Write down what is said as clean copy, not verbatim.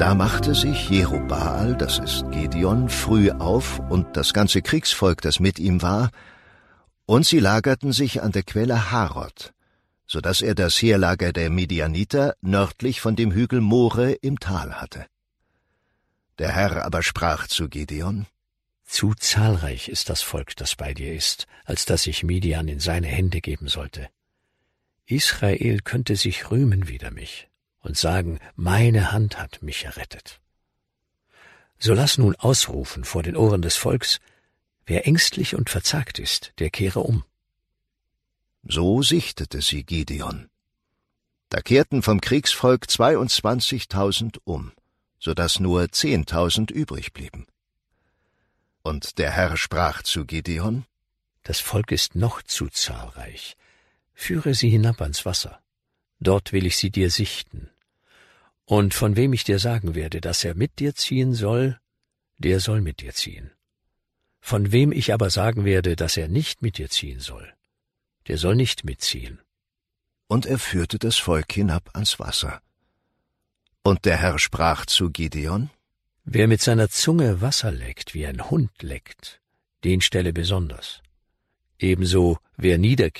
Da machte sich Jerubbaal, das ist Gideon, früh auf und das ganze Kriegsvolk, das mit ihm war, und sie lagerten sich an der Quelle Harod, so dass er das Heerlager der Midianiter nördlich von dem Hügel More im Tal hatte. Der Herr aber sprach zu Gideon: Zu zahlreich ist das Volk, das bei dir ist, als dass ich Midian in seine Hände geben sollte. Israel könnte sich rühmen wider mich und sagen, meine Hand hat mich errettet. So lass nun ausrufen vor den Ohren des Volks, wer ängstlich und verzagt ist, der kehre um. So sichtete sie Gideon. Da kehrten vom Kriegsvolk 22.000 um, so dass nur 10.000 übrig blieben. Und der Herr sprach zu Gideon: Das Volk ist noch zu zahlreich. Führe sie hinab ans Wasser. Dort will ich sie dir sichten. Und von wem ich dir sagen werde, dass er mit dir ziehen soll, der soll mit dir ziehen. Von wem ich aber sagen werde, dass er nicht mit dir ziehen soll, der soll nicht mitziehen. Und er führte das Volk hinab ans Wasser. Und der Herr sprach zu Gideon: Wer mit seiner Zunge Wasser leckt, wie ein Hund leckt, den stelle besonders. Ebenso, wer